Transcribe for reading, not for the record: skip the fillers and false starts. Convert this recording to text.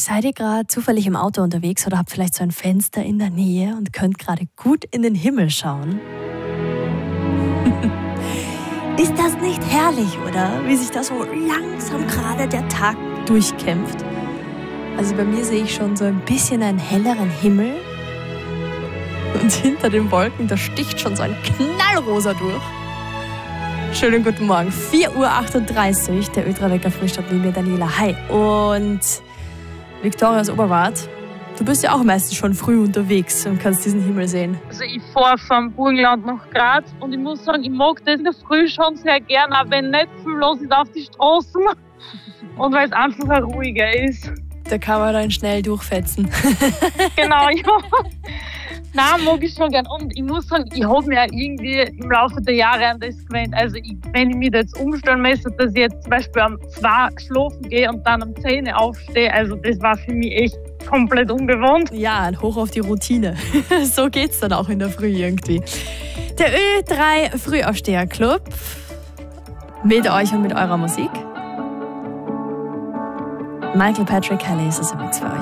Seid ihr gerade zufällig im Auto unterwegs oder habt vielleicht so ein Fenster in der Nähe und könnt gerade gut in den Himmel schauen? Ist das nicht herrlich, oder? Wie sich da so langsam gerade der Tag durchkämpft. Also bei mir sehe ich schon so ein bisschen einen helleren Himmel. Und hinter den Wolken, da sticht schon so ein Knallrosa durch. Schönen guten Morgen. 4:38 Uhr, der Ultrawecker Frühstart mit mir, Daniela. Hi. Und Viktoria aus Oberwart. Du bist ja auch meistens schon früh unterwegs und kannst diesen Himmel sehen. Also ich fahre vom Burgenland nach Graz und ich muss sagen, ich mag das in der Früh schon sehr gern, auch wenn nicht viel los ist auf die Straßen und weil es einfach ruhiger ist. Da kann man dann schnell durchfetzen. Genau, ja. Nein, mag ich schon gern. Und ich muss sagen, ich habe mir auch irgendwie im Laufe der Jahre an das gewöhnt. Also wenn ich mich da jetzt umstellen müsste, dass ich jetzt zum Beispiel um 2 schlafen gehe und dann um 10 aufstehe, also das war für mich echt komplett ungewohnt. Ja, ein Hoch auf die Routine. So geht's dann auch in der Früh irgendwie. Der Ö3 Frühaufsteher-Club mit euch und mit eurer Musik. Michael Patrick Kelly ist es mit für euch.